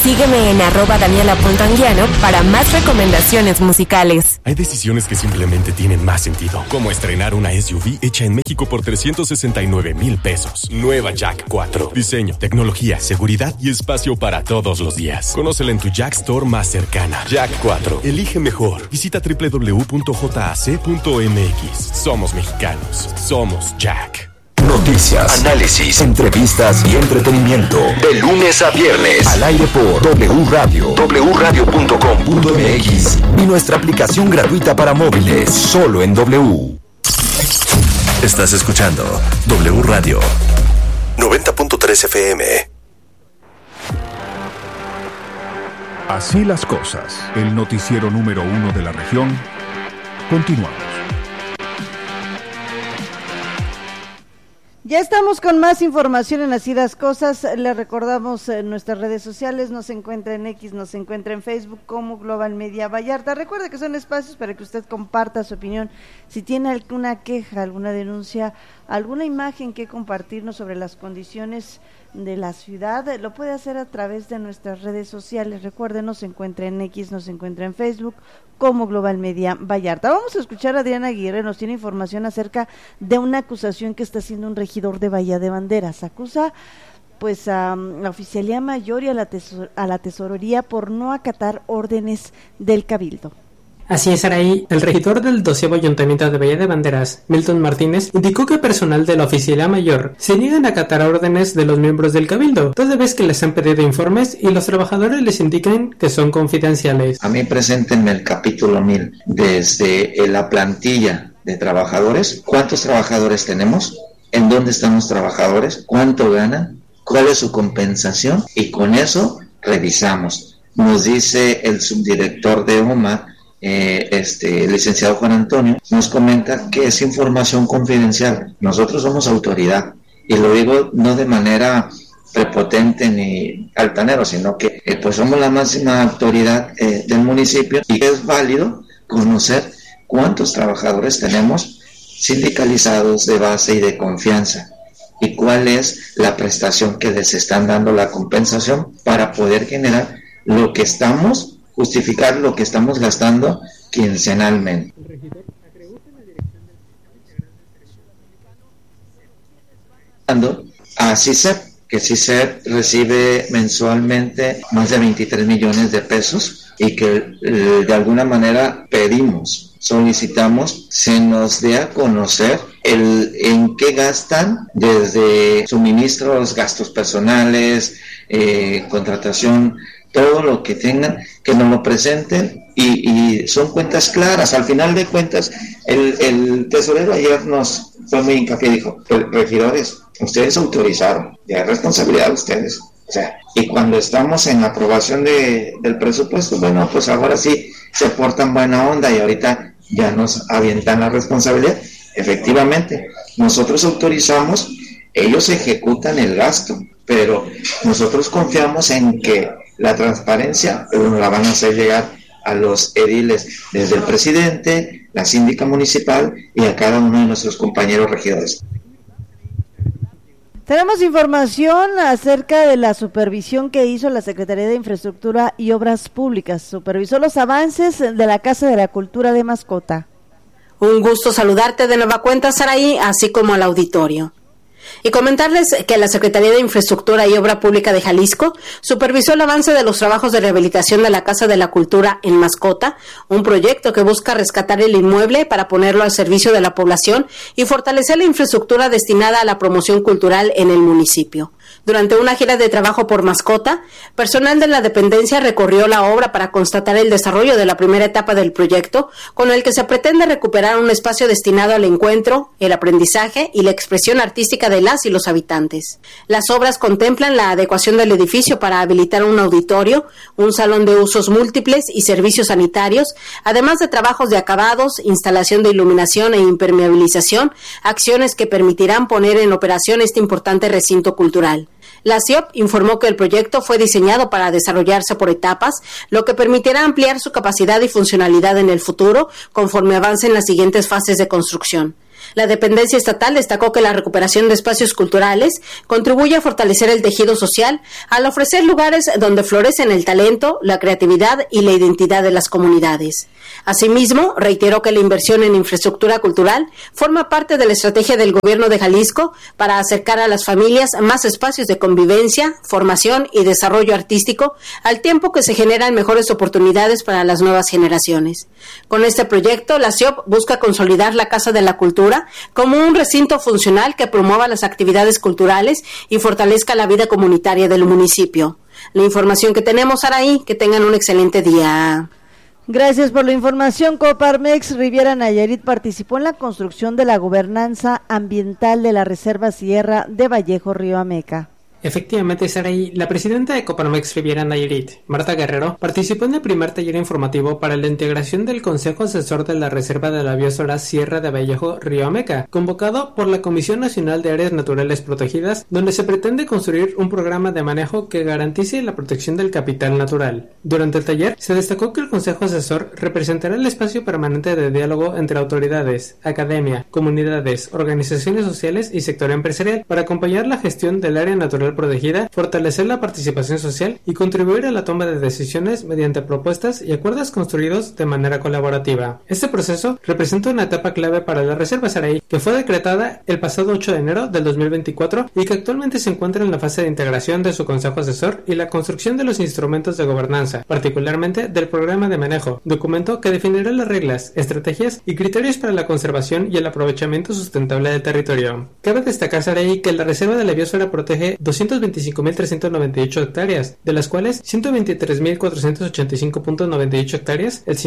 Sígueme en @Daniela.Anguiano para más recomendaciones musicales. Hay decisiones que simplemente tienen más sentido, como estrenar una SUV hecha en México por 369,000 pesos. Nueva Jack 4. Diseño, tecnología, seguridad y espacio para todos los días. Conócela en tu Jack Store más cercana. Jack 4. Elige mejor. Visita www.jac.mx. Somos mexicanos. Somos Jack. Noticias, análisis, entrevistas y entretenimiento. De lunes a viernes. Al aire por W Radio, wradio.com.mx y nuestra aplicación gratuita para móviles. Solo en W. Estás escuchando W Radio 90.3 FM. Así las cosas. El noticiero número 1 de la región. Continuamos. Ya estamos con más información en Así las Cosas. Le recordamos en nuestras redes sociales, nos encuentra en X, nos encuentra en Facebook como Global Media Vallarta. Recuerde que son espacios para que usted comparta su opinión. Si tiene alguna queja, alguna denuncia, alguna imagen que compartirnos sobre las condiciones de la ciudad, lo puede hacer a través de nuestras redes sociales. Recuerden, nos encuentra en X, nos encuentra en Facebook como Global Media Vallarta. Vamos a escuchar a Adriana Aguirre, nos tiene información acerca de una acusación que está haciendo un regidor de Bahía de Banderas. Acusa pues a la Oficialía Mayor y a la Tesorería por no acatar órdenes del Cabildo. Así es, Araí. El regidor del 12º Ayuntamiento de Bahía de Banderas, Milton Martínez, indicó que personal de la Oficialía Mayor se niegan a acatar órdenes de los miembros del Cabildo, toda vez que les han pedido informes y los trabajadores les indican que son confidenciales. A mí preséntenme el capítulo 1000, desde la plantilla de trabajadores, cuántos trabajadores tenemos, en dónde están los trabajadores, cuánto ganan, cuál es su compensación, y con eso revisamos. Nos dice el subdirector de UMA, el licenciado Juan Antonio, nos comenta que es información confidencial. Nosotros somos autoridad, y lo digo no de manera prepotente ni altanero, sino que pues somos la máxima autoridad del municipio, y es válido conocer cuántos trabajadores tenemos sindicalizados de base y de confianza, y cuál es la prestación que les están dando, la compensación, para poder generar lo que estamos, justificar lo que estamos gastando quincenalmente. A CICEP, que CICEP recibe mensualmente más de 23 millones de pesos, y que de alguna manera solicitamos se nos dé a conocer en qué gastan, desde suministros, gastos personales, contratación, todo lo que tengan, que nos lo presenten, y son cuentas claras. Al final de cuentas, el tesorero ayer nos fue muy hincapié, dijo: regidores, ustedes autorizaron, ya es responsabilidad de ustedes. O sea, y cuando estamos en la aprobación del presupuesto, bueno, pues ahora sí se portan buena onda y ahorita ya nos avientan la responsabilidad. Efectivamente, nosotros autorizamos, ellos ejecutan el gasto, pero nosotros confiamos en que la transparencia la van a hacer llegar a los ediles, desde el presidente, la síndica municipal y a cada uno de nuestros compañeros regidores. Tenemos información acerca de la supervisión que hizo la Secretaría de Infraestructura y Obras Públicas. Supervisó los avances de la Casa de la Cultura de Mascota. Un gusto saludarte de nueva cuenta, Saraí, así como al auditorio. Y comentarles que la Secretaría de Infraestructura y Obra Pública de Jalisco supervisó el avance de los trabajos de rehabilitación de la Casa de la Cultura en Mascota, un proyecto que busca rescatar el inmueble para ponerlo al servicio de la población y fortalecer la infraestructura destinada a la promoción cultural en el municipio. Durante una gira de trabajo por Mascota, personal de la dependencia recorrió la obra para constatar el desarrollo de la primera etapa del proyecto, con el que se pretende recuperar un espacio destinado al encuentro, el aprendizaje y la expresión artística de las y los habitantes. Las obras contemplan la adecuación del edificio para habilitar un auditorio, un salón de usos múltiples y servicios sanitarios, además de trabajos de acabados, instalación de iluminación e impermeabilización, acciones que permitirán poner en operación este importante recinto cultural. La CIOP informó que el proyecto fue diseñado para desarrollarse por etapas, lo que permitirá ampliar su capacidad y funcionalidad en el futuro conforme avancen las siguientes fases de construcción. La dependencia estatal destacó que la recuperación de espacios culturales contribuye a fortalecer el tejido social al ofrecer lugares donde florecen el talento, la creatividad y la identidad de las comunidades. Asimismo, reiteró que la inversión en infraestructura cultural forma parte de la estrategia del gobierno de Jalisco para acercar a las familias más espacios de convivencia, formación y desarrollo artístico, al tiempo que se generan mejores oportunidades para las nuevas generaciones. Con este proyecto, la CIOP busca consolidar la Casa de la Cultura como un recinto funcional que promueva las actividades culturales y fortalezca la vida comunitaria del municipio. La información que tenemos, Araí, que tengan un excelente día. Gracias por la información. Coparmex Riviera Nayarit participó en la construcción de la gobernanza ambiental de la Reserva Sierra de Vallejo Río Ameca. Efectivamente, Saraí, la presidenta de Coparmex Riviera Nayarit, Marta Guerrero, participó en el primer taller informativo para la integración del Consejo Asesor de la Reserva de la Biosfera Sierra de Vallejo Río Ameca, convocado por la Comisión Nacional de Áreas Naturales Protegidas, donde se pretende construir un programa de manejo que garantice la protección del capital natural. Durante el taller, se destacó que el Consejo Asesor representará el espacio permanente de diálogo entre autoridades, academia, comunidades, organizaciones sociales y sector empresarial para acompañar la gestión del área natural protegida, fortalecer la participación social y contribuir a la toma de decisiones mediante propuestas y acuerdos construidos de manera colaborativa. Este proceso representa una etapa clave para la Reserva Saraí, que fue decretada el pasado 8 de enero del 2024 y que actualmente se encuentra en la fase de integración de su Consejo Asesor y la construcción de los instrumentos de gobernanza, particularmente del programa de manejo, documento que definirá las reglas, estrategias y criterios para la conservación y el aprovechamiento sustentable del territorio. Cabe destacar, Saraí, que la Reserva de la Biosfera protege 225.398 hectáreas, de las cuales 123.485.98 hectáreas, el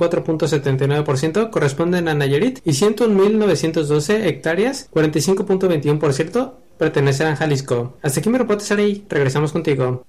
54.79%, corresponden a Nayarit y 101.912 hectáreas, 45.21%, pertenecen a Jalisco. Hasta aquí mi reporte, Saraí. Regresamos contigo.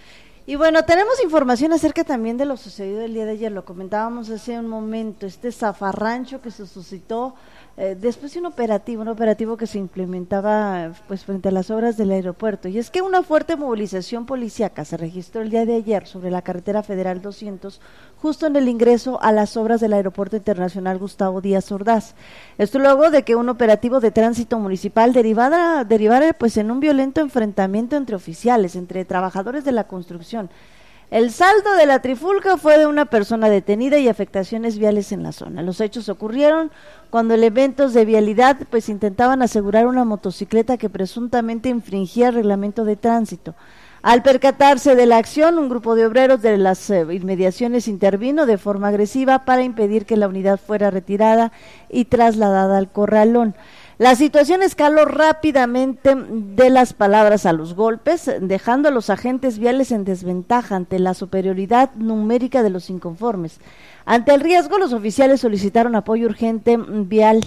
Y bueno, tenemos información acerca también de lo sucedido el día de ayer, lo comentábamos hace un momento, este zafarrancho que se suscitó después de un operativo que se implementaba pues frente a las obras del aeropuerto. Y es que una fuerte movilización policíaca se registró el día de ayer sobre la carretera federal 200, justo en el ingreso a las obras del Aeropuerto Internacional Gustavo Díaz Ordaz. Esto luego de que un operativo de tránsito municipal derivara pues en un violento enfrentamiento entre oficiales, entre trabajadores de la construcción. El saldo de la trifulca fue de una persona detenida y afectaciones viales en la zona. Los hechos ocurrieron cuando elementos de vialidad pues intentaban asegurar una motocicleta que presuntamente infringía el reglamento de tránsito. Al percatarse de la acción, un grupo de obreros de las inmediaciones intervino de forma agresiva para impedir que la unidad fuera retirada y trasladada al corralón. La situación escaló rápidamente de las palabras a los golpes, dejando a los agentes viales en desventaja ante la superioridad numérica de los inconformes. Ante el riesgo, los oficiales solicitaron apoyo urgente vial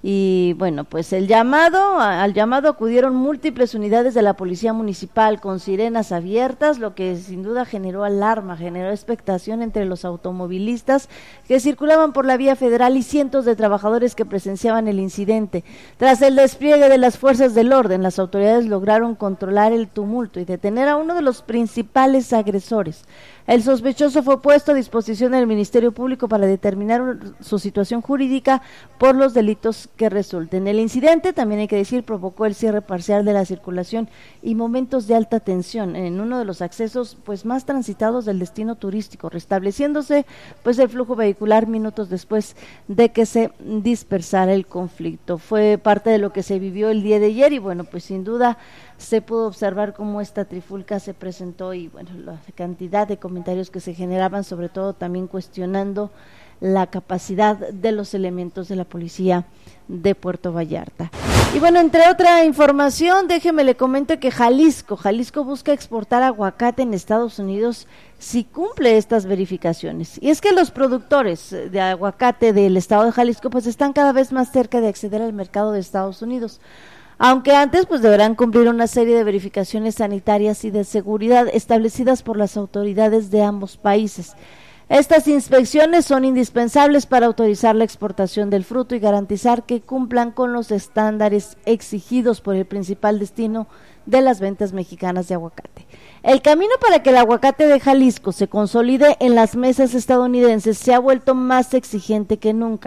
y bueno, pues al llamado acudieron múltiples unidades de la policía municipal con sirenas abiertas, lo que sin duda generó alarma, generó expectación entre los automovilistas que circulaban por la vía federal y cientos de trabajadores que presenciaban el incidente. Tras el despliegue de las fuerzas del orden, las autoridades lograron controlar el tumulto y detener a uno de los principales agresores. El sospechoso fue puesto a disposición del Ministerio Público para determinar su situación jurídica por los delitos que resulten. El incidente, también hay que decir, provocó el cierre parcial de la circulación y momentos de alta tensión en uno de los accesos pues más transitados del destino turístico, restableciéndose pues el flujo vehicular minutos después de que se dispersara el conflicto. Fue parte de lo que se vivió el día de ayer y bueno, pues sin duda se pudo observar cómo esta trifulca se presentó y bueno, la cantidad de comentarios que se generaban, sobre todo también cuestionando la capacidad de los elementos de la policía de Puerto Vallarta. Y bueno, entre otra información, déjeme le comento que Jalisco busca exportar aguacate en Estados Unidos si cumple estas verificaciones. Y es que los productores de aguacate del estado de Jalisco pues están cada vez más cerca de acceder al mercado de Estados Unidos. Aunque antes pues deberán cumplir una serie de verificaciones sanitarias y de seguridad establecidas por las autoridades de ambos países. Estas inspecciones son indispensables para autorizar la exportación del fruto y garantizar que cumplan con los estándares exigidos por el principal destino de las ventas mexicanas de aguacate. El camino para que el aguacate de Jalisco se consolide en las mesas estadounidenses se ha vuelto más exigente que nunca.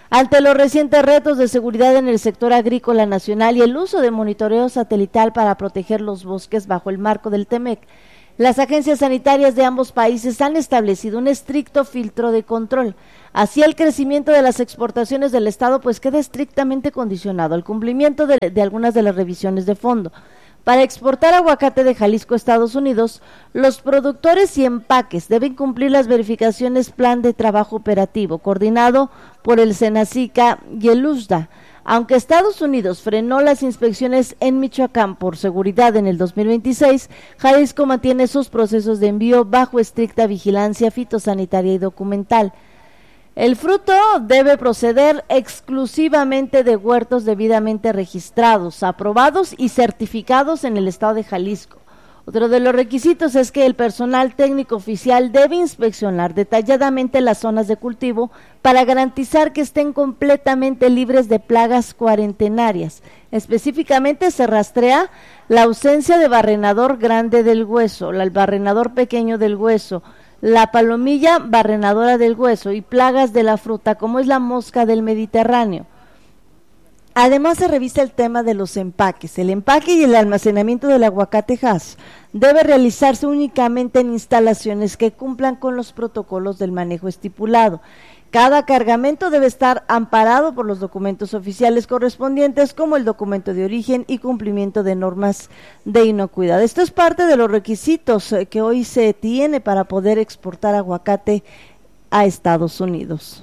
Ante los recientes retos de seguridad en el sector agrícola nacional y el uso de monitoreo satelital para proteger los bosques bajo el marco del TEMEC, las agencias sanitarias de ambos países han establecido un estricto filtro de control. Así, el crecimiento de las exportaciones del Estado pues queda estrictamente condicionado al cumplimiento de algunas de las revisiones de fondo. Para exportar aguacate de Jalisco a Estados Unidos, los productores y empaques deben cumplir las verificaciones Plan de Trabajo Operativo, coordinado por el Senacica y el USDA. Aunque Estados Unidos frenó las inspecciones en Michoacán por seguridad en el 2026, Jalisco mantiene sus procesos de envío bajo estricta vigilancia fitosanitaria y documental. El fruto debe proceder exclusivamente de huertos debidamente registrados, aprobados y certificados en el estado de Jalisco. Otro de los requisitos es que el personal técnico oficial debe inspeccionar detalladamente las zonas de cultivo para garantizar que estén completamente libres de plagas cuarentenarias. Específicamente se rastrea la ausencia de barrenador grande del hueso, el barrenador pequeño del hueso, la palomilla barrenadora del hueso y plagas de la fruta, como es la mosca del Mediterráneo. Además, se revisa el tema de los empaques. El empaque y el almacenamiento del aguacate Hass debe realizarse únicamente en instalaciones que cumplan con los protocolos del manejo estipulado. Cada cargamento debe estar amparado por los documentos oficiales correspondientes, como el documento de origen y cumplimiento de normas de inocuidad. Esto es parte de los requisitos que hoy se tiene para poder exportar aguacate a Estados Unidos.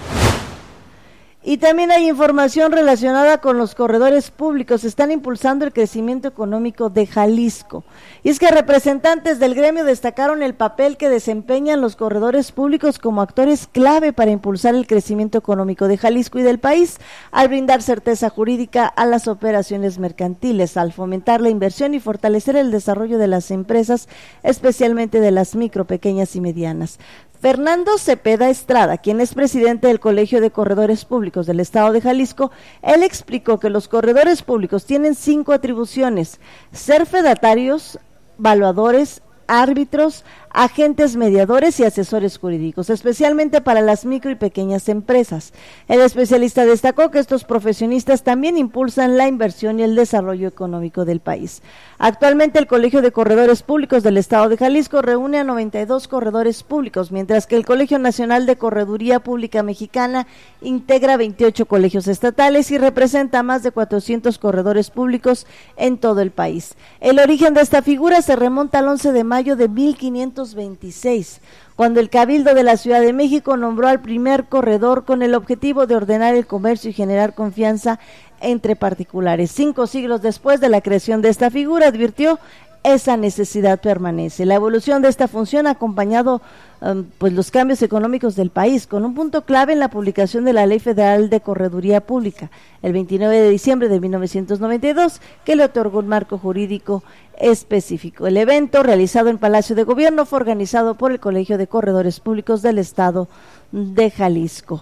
Y también hay información relacionada con los corredores públicos. Están impulsando el crecimiento económico de Jalisco. Y es que representantes del gremio destacaron el papel que desempeñan los corredores públicos como actores clave para impulsar el crecimiento económico de Jalisco y del país, al brindar certeza jurídica a las operaciones mercantiles, al fomentar la inversión y fortalecer el desarrollo de las empresas, especialmente de las micro, pequeñas y medianas. Fernando Cepeda Estrada, quien es presidente del Colegio de Corredores Públicos del Estado de Jalisco, él explicó que los corredores públicos tienen 5 atribuciones: ser fedatarios, valuadores, árbitros, agentes mediadores y asesores jurídicos, especialmente para las micro y pequeñas empresas. El especialista destacó que estos profesionistas también impulsan la inversión y el desarrollo económico del país. Actualmente el Colegio de Corredores Públicos del Estado de Jalisco reúne a 92 corredores públicos, mientras que el Colegio Nacional de Correduría Pública Mexicana integra 28 colegios estatales y representa a más de 400 corredores públicos en todo el país. El origen de esta figura se remonta al 11 de mayo de 1526, cuando el Cabildo de la Ciudad de México nombró al primer corredor con el objetivo de ordenar el comercio y generar confianza entre particulares. 5 siglos después de la creación de esta figura, advirtió, esa necesidad permanece. La evolución de esta función ha acompañado pues los cambios económicos del país, con un punto clave en la publicación de la Ley Federal de Correduría Pública, el 29 de diciembre de 1992, que le otorgó un marco jurídico específico. El evento, realizado en Palacio de Gobierno, fue organizado por el Colegio de Corredores Públicos del Estado de Jalisco.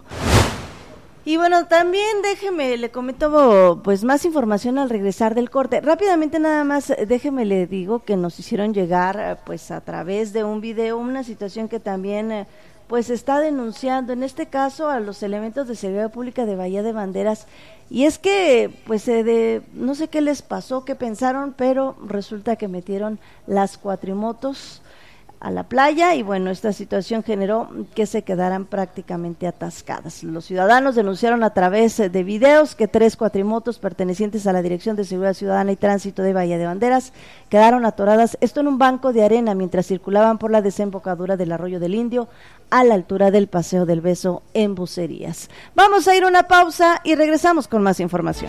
Y bueno, también le comento pues más información al regresar del corte. Rápidamente nada más, le digo que nos hicieron llegar pues a través de un video una situación que también pues está denunciando, en este caso a los elementos de seguridad pública de Bahía de Banderas, y es que pues no sé qué les pasó, qué pensaron, pero resulta que metieron las cuatrimotos a la playa y bueno, esta situación generó que se quedaran prácticamente atascadas. Los ciudadanos denunciaron a través de videos que 3 cuatrimotos pertenecientes a la Dirección de Seguridad Ciudadana y Tránsito de Bahía de Banderas quedaron atoradas, esto en un banco de arena, mientras circulaban por la desembocadura del Arroyo del Indio a la altura del Paseo del Beso en Bucerías. Vamos a ir a una pausa y regresamos con más información.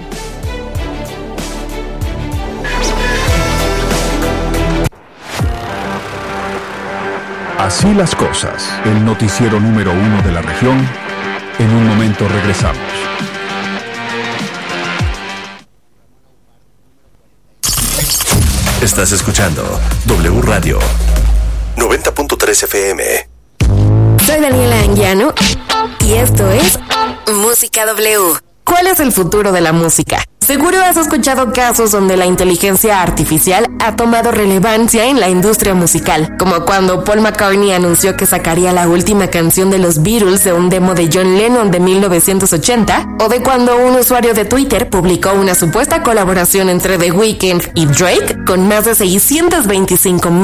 Así las cosas, el noticiero número 1 de la región. En un momento regresamos. Estás escuchando W Radio 90.3 FM. Soy Daniela Anguiano y esto es Música W. ¿Cuál es el futuro de la música? Seguro has escuchado casos donde la inteligencia artificial ha tomado relevancia en la industria musical, como cuando Paul McCartney anunció que sacaría la última canción de los Beatles de un demo de John Lennon de 1980, o de cuando un usuario de Twitter publicó una supuesta colaboración entre The Weeknd y Drake con más de 625,000